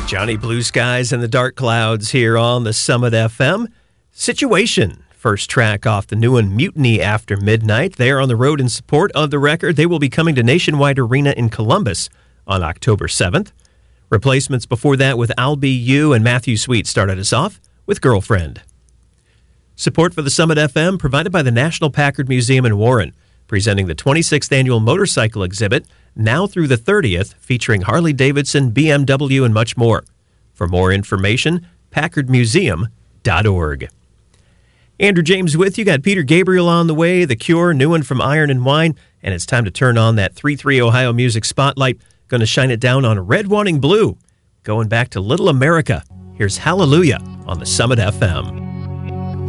Johnny Blue Skies and the Dark Clouds here on the Summit FM. Situation, first track off the new one, Mutiny After Midnight. They are on the road in support of the record. They will be coming to Nationwide Arena in Columbus on October 7th. Replacements before that with I'll Be You and Matthew Sweet started us off with Girlfriend. Support for the Summit FM provided by the National Packard Museum in Warren, presenting the 26th annual motorcycle exhibit now through the 30th, featuring Harley-Davidson, BMW, and much more. For more information, packardmuseum.org. Andrew James with you. Got Peter Gabriel on the way, The Cure, new one from Iron and Wine, and it's time to turn on that 3-3 Ohio Music Spotlight. Going to shine it down on Red Wanting Blue. Going back to Little America. Here's Hallelujah on the Summit FM.